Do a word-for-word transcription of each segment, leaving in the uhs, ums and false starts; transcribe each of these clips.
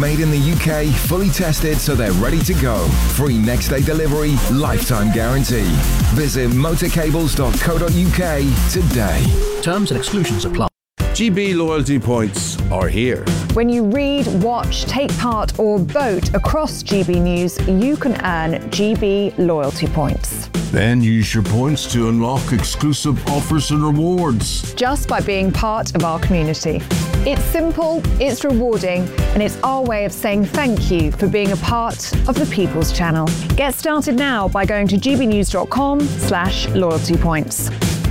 Made in the U K, fully tested so they're ready to go. Free next day delivery, lifetime guarantee. Visit motorcables dot co dot uk today. Terms and exclusions apply. G B loyalty points are here. When you read, watch, take part or vote across G B News, you can earn G B loyalty points. Then use your points to unlock exclusive offers and rewards. Just by being part of our community. It's simple, it's rewarding, and it's our way of saying thank you for being a part of the People's Channel. Get started now by going to g b news dot com slash loyalty points.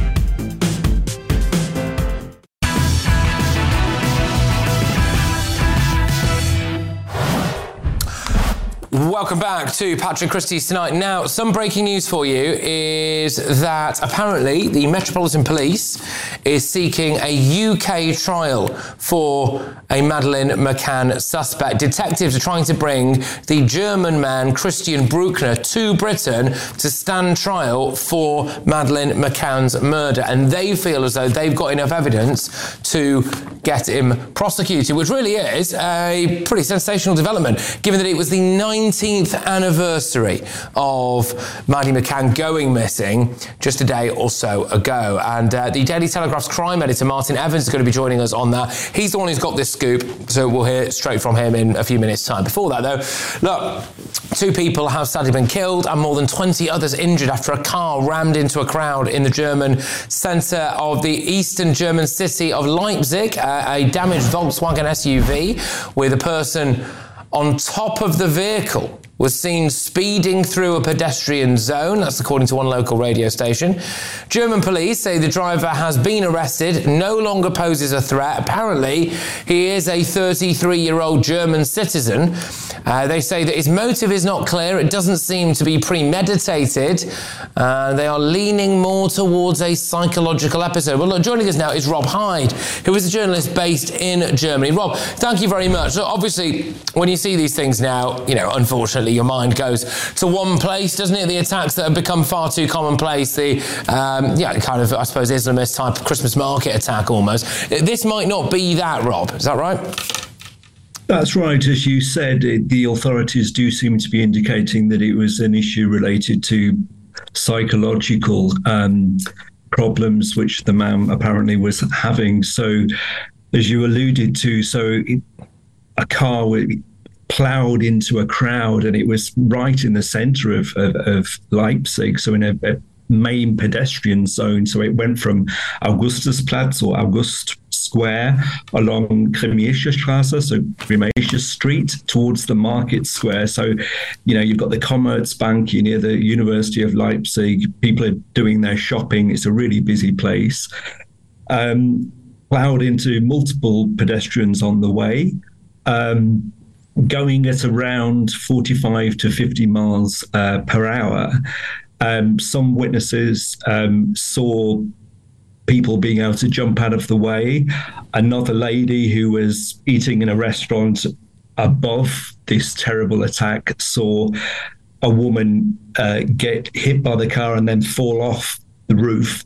Welcome back to Patrick Christie's Tonight. Now, some breaking news for you is that apparently the Metropolitan Police is seeking a U K trial for a Madeleine McCann suspect. Detectives are trying to bring the German man Christian Bruckner to Britain to stand trial for Madeleine McCann's murder, and they feel as though they've got enough evidence to get him prosecuted, which really is a pretty sensational development, given that it was the nineteenth anniversary of Maddie McCann going missing just a day or so ago. And uh, the Daily Telegraph's crime editor, Martin Evans, is going to be joining us on that. He's the one who's got this scoop, so we'll hear straight from him in a few minutes' time. Before that, though, look, two people have sadly been killed and more than twenty others injured after a car rammed into a crowd in the German centre of the eastern German city of Leipzig. Uh, a damaged Volkswagen S U V with a person on top of the vehicle was seen speeding through a pedestrian zone. That's according to one local radio station. German police say the driver has been arrested, no longer poses a threat. Apparently, he is a thirty-three-year-old German citizen. Uh, they say that his motive is not clear. It doesn't seem to be premeditated. Uh, they are leaning more towards a psychological episode. Well, look, joining us now is Rob Hyde, who is a journalist based in Germany. Rob, thank you very much. So obviously, when you see these things now, you know, unfortunately, your mind goes to one place, doesn't it? The attacks that have become far too commonplace, the, um, yeah, kind of, I suppose, Islamist type of Christmas market attack almost. This might not be that, Rob. Is that right? That's right. As you said, the authorities do seem to be indicating that it was an issue related to psychological um, problems, which the man apparently was having. So, as you alluded to, so it, a car ploughed into a crowd, and it was right in the centre of, of, of Leipzig, so in a, a main pedestrian zone. So it went from Augustusplatz or August Square along Grimmaische Straße, so Grimmaische Street, towards the Market Square. So, you know, you've got the Commerzbank, you're near the University of Leipzig, people are doing their shopping. It's a really busy place. Um, ploughed into multiple pedestrians on the way. Um, going at around forty-five to fifty miles uh, per hour. Um, some witnesses um, saw people being able to jump out of the way. Another lady who was eating in a restaurant above this terrible attack saw a woman uh, get hit by the car and then fall off the roof.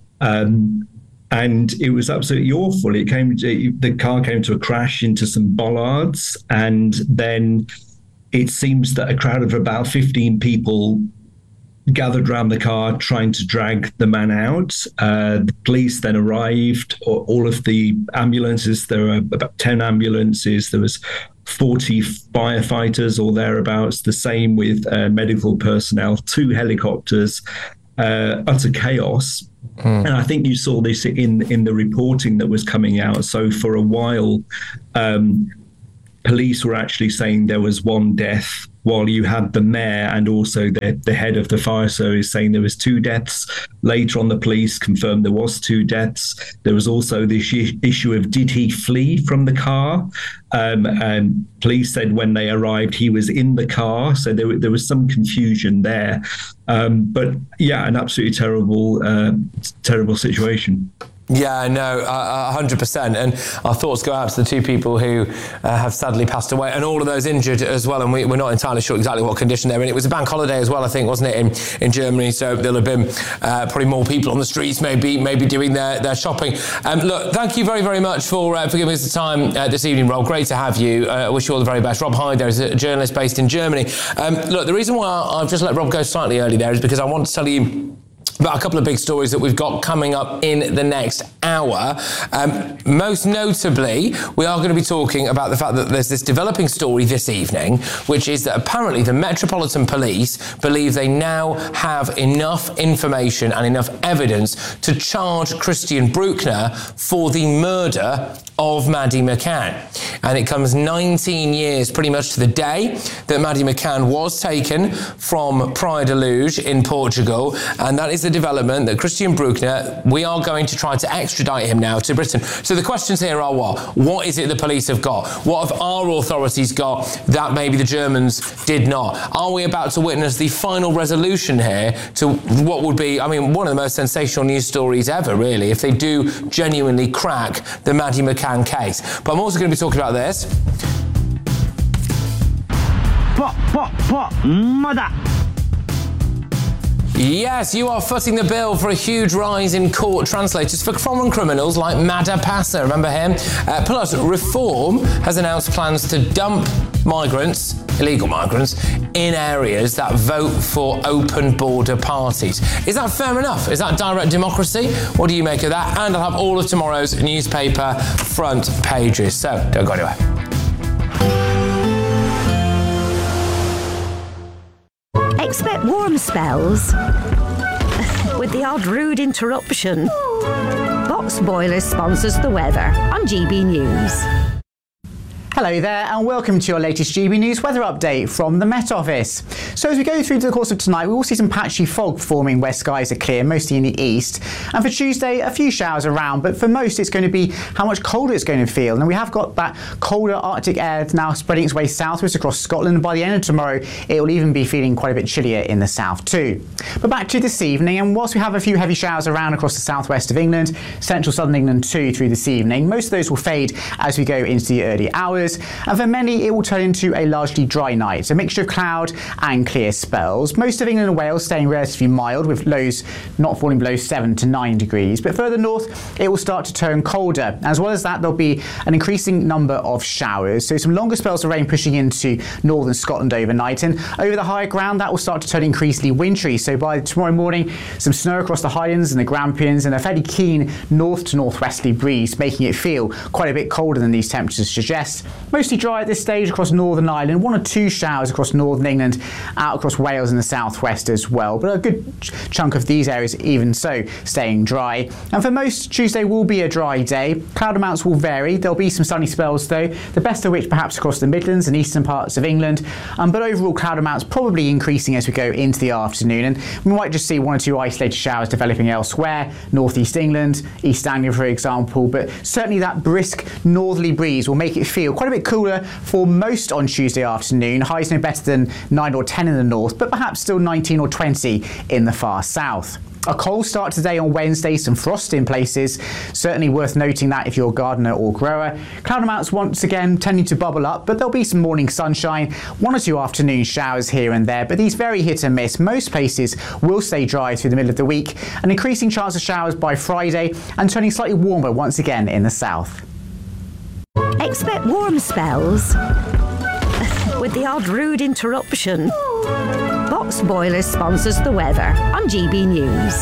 Um, And it was absolutely awful. It came, it, the car came to a crash into some bollards, and then it seems that a crowd of about fifteen people gathered around the car trying to drag the man out. Uh, the police then arrived, all of the ambulances, there were about ten ambulances, there was forty firefighters or thereabouts, the same with uh, medical personnel, two helicopters, uh, utter chaos. Mm. And I think you saw this in, in the reporting that was coming out. So for a while, um, police were actually saying there was one death, while you had the mayor and also the, the head of the fire service saying there was two deaths. Later on, the police confirmed there was two deaths. There was also this issue of, did he flee from the car? Um, and police said when they arrived, he was in the car. So there, there was some confusion there. Um, but yeah, an absolutely terrible, uh, terrible situation. Yeah, no, uh, one hundred percent. And our thoughts go out to the two people who uh, have sadly passed away, and all of those injured as well. And we, we're not entirely sure exactly what condition they're in. It was a bank holiday as well, I think, wasn't it, in, in Germany? So there'll have been uh, probably more people on the streets, maybe maybe doing their, their shopping. Um, look, thank you very, very much for uh, for giving us the time uh, this evening, Rob. Great to have you. I uh, wish you all the very best. Rob Hyde there is a journalist based in Germany. Um, look, the reason why I've just let Rob go slightly early there is because I want to tell you about a couple of big stories that we've got coming up in the next hour. Um, most notably, we are going to be talking about the fact that there's this developing story this evening, which is that apparently the Metropolitan Police believe they now have enough information and enough evidence to charge Christian Bruckner for the murder of Maddie McCann. And it comes nineteen years pretty much to the day that Maddie McCann was taken from Praia da Luz in Portugal, and that is the development that Christian Bruckner, we are going to try to extradite him now to Britain. So the questions here are what? What is it the police have got? What have our authorities got that maybe the Germans did not? Are we about to witness the final resolution here to what would be, I mean, one of the most sensational news stories ever, really, if they do genuinely crack the Maddie McCann case? But I'm also going to be talking about this. Pop, pop, pop, mother. Yes, you are footing the bill for a huge rise in court translators for foreign criminals like Madha Passa, remember him? Uh, plus, Reform has announced plans to dump migrants, illegal migrants, in areas that vote for open border parties. Is that fair enough? Is that direct democracy? What do you make of that? And I'll have all of tomorrow's newspaper front pages. So, don't go anywhere. Expect warm spells with the odd rude interruption. Box Boilers sponsors the weather on G B News. Hello there and welcome to your latest G B News weather update from the Met Office. So as we go through the course of tonight, we will see some patchy fog forming where skies are clear, mostly in the east. And for Tuesday, a few showers around, but for most it's going to be how much colder it's going to feel. And we have got that colder Arctic air now spreading its way southwards across Scotland. By the end of tomorrow, it will even be feeling quite a bit chillier in the south too. But back to this evening, and whilst we have a few heavy showers around across the southwest of England, central southern England too through this evening, most of those will fade as we go into the early hours. And for many, it will turn into a largely dry night, a mixture of cloud and clear spells. Most of England and Wales staying relatively mild, with lows not falling below seven to nine degrees. But further north, it will start to turn colder. As well as that, there'll be an increasing number of showers. So some longer spells of rain pushing into northern Scotland overnight. And over the higher ground, that will start to turn increasingly wintry. So by tomorrow morning, some snow across the Highlands and the Grampians, and a fairly keen north to northwesterly breeze, making it feel quite a bit colder than these temperatures suggest. Mostly dry at this stage across Northern Ireland, one or two showers across northern England, out across Wales and the southwest as well, but a good ch- chunk of these areas even so staying dry. And for most, Tuesday will be a dry day. Cloud amounts will vary. There'll be some sunny spells though, the best of which perhaps across the Midlands and eastern parts of England, um, but overall cloud amounts probably increasing as we go into the afternoon, and we might just see one or two isolated showers developing elsewhere, northeast England, East Anglia for example, but certainly that brisk northerly breeze will make it feel quite a bit cooler for most on Tuesday afternoon. Highs no better than nine or ten in the north, but perhaps still nineteen or twenty in the far south. A cold start today on Wednesday, some frost in places. Certainly worth noting that if you're a gardener or grower. Cloud amounts once again tending to bubble up, but there'll be some morning sunshine, one or two afternoon showers here and there, but these very hit and miss. Most places will stay dry through the middle of the week, an increasing chance of showers by Friday, and turning slightly warmer once again in the south. Expect warm spells with the odd rude interruption. Box Boilers sponsors the weather on G B News.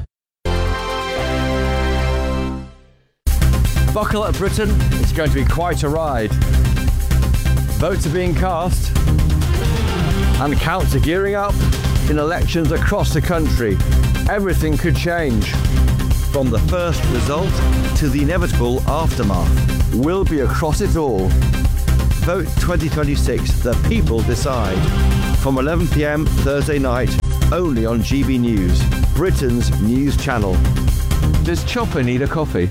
Buckle up, Britain. It's going to be quite a ride. Votes are being cast and counts are gearing up in elections across the country. Everything could change. From the first result to the inevitable aftermath. We'll be across it all. Vote twenty twenty-six, the people decide. From eleven p m Thursday night, only on G B News, Britain's news channel. Does Chopper need a coffee?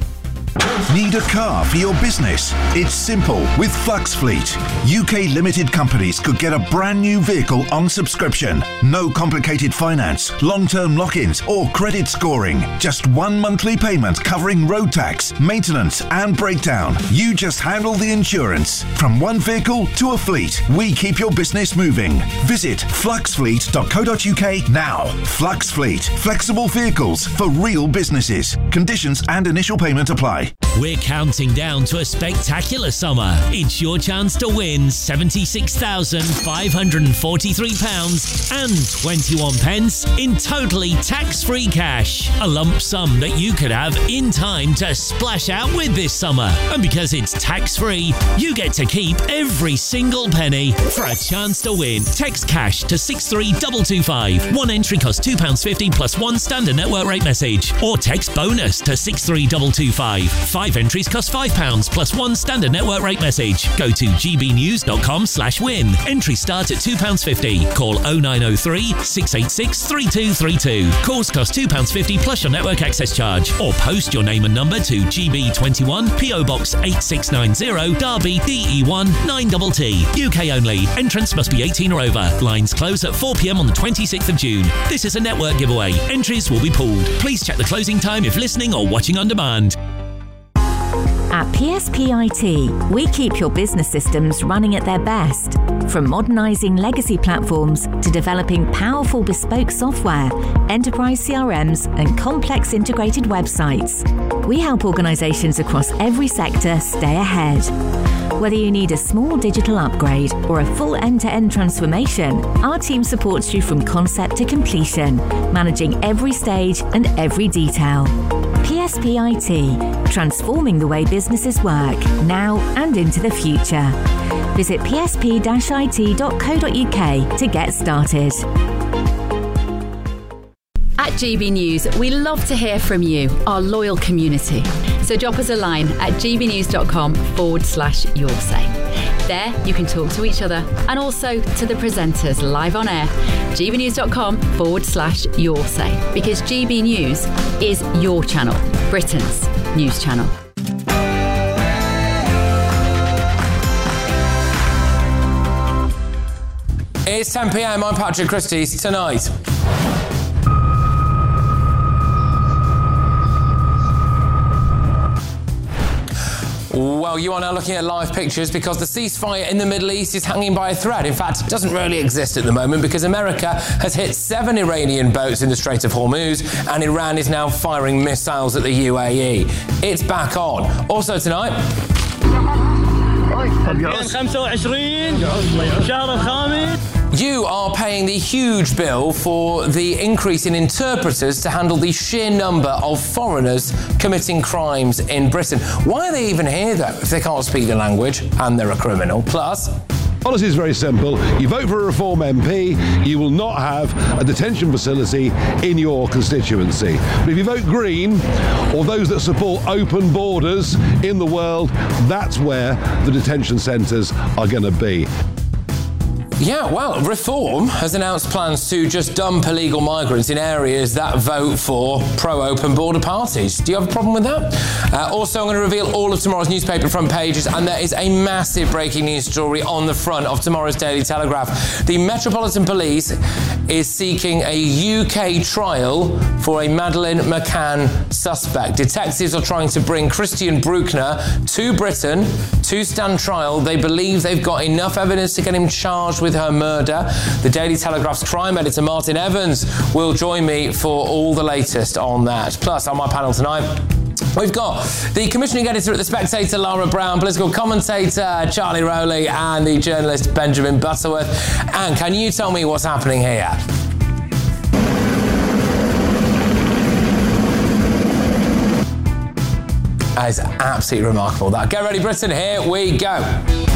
Need a car for your business? It's simple with Flux Fleet. U K limited companies could get a brand new vehicle on subscription. No complicated finance, long-term lock-ins or credit scoring. Just one monthly payment covering road tax, maintenance and breakdown. You just handle the insurance. From one vehicle to a fleet, we keep your business moving. Visit flux fleet dot co dot U K now. Flux Fleet. Flexible vehicles for real businesses. Conditions and initial payment apply. We're counting down to a spectacular summer. It's your chance to win seventy-six thousand five hundred forty-three pounds and twenty-one pence in totally tax-free cash. A lump sum that you could have in time to splash out with this summer. And because it's tax-free, you get to keep every single penny. For a chance to win, text cash to six three two two five. One entry costs two pounds fifty plus one standard network rate message. Or text bonus to six three two two five. Five entries cost five pounds plus one standard network rate message. Go to gbnews.com slash win. Entries start at two pounds fifty. Call oh nine oh three, six eight six, three two three two. Calls cost two pounds fifty plus your network access charge. Or post your name and number to G B twenty-one, P O Box eight six nine zero, Derby, D E one nine T T. U K only. Entrance must be eighteen or over. Lines close at four p m on the twenty-sixth of June. This is a network giveaway. Entries will be pooled. Please check the closing time if listening or watching on demand. At P S P I T, we keep your business systems running at their best. From modernising legacy platforms to developing powerful bespoke software, enterprise C R Ms and complex integrated websites, we help organisations across every sector stay ahead. Whether you need a small digital upgrade or a full end-to-end transformation, our team supports you from concept to completion, managing every stage and every detail. P S P I T, transforming the way businesses work, now and into the future. Visit p s p dash i t dot co dot u k to get started. At G B News, we love to hear from you, our loyal community. So drop us a line at gbnews.com forward slash your say. There, you can talk to each other and also to the presenters live on air. gbnews.com forward slash your say. Because G B News is your channel, Britain's news channel. It's ten p m. I'm Patrick Christys. Tonight, well, you are now looking at live pictures because the ceasefire in the Middle East is hanging by a thread. In fact, it doesn't really exist at the moment because America has hit seven Iranian boats in the Strait of Hormuz and Iran is now firing missiles at the U A E. It's back on. Also tonight, you are paying the huge bill for the increase in interpreters to handle the sheer number of foreigners committing crimes in Britain. Why are they even here, though, if they can't speak the language and they're a criminal? Plus, policy is very simple. You vote for a Reform M P, you will not have a detention facility in your constituency. But if you vote Green, or those that support open borders in the world, that's where the detention centres are going to be. Yeah, well, Reform has announced plans to just dump illegal migrants in areas that vote for pro-open border parties. Do you have a problem with that? Uh, also, I'm going to reveal all of tomorrow's newspaper front pages, and there is a massive breaking news story on the front of tomorrow's Daily Telegraph. The Metropolitan Police is seeking a U K trial for a Madeleine McCann suspect. Detectives are trying to bring Christian Bruckner to Britain to stand trial. They believe they've got enough evidence to get him charged with her murder. The Daily Telegraph's crime editor Martin Evans will join me for all the latest on that. Plus, on my panel tonight, we've got the commissioning editor at The Spectator, Lara Brown, political commentator Charlie Rowley, and the journalist Benjamin Butterworth. And can you tell me what's happening here? That is absolutely remarkable. That. Get ready, Britain. Here we go.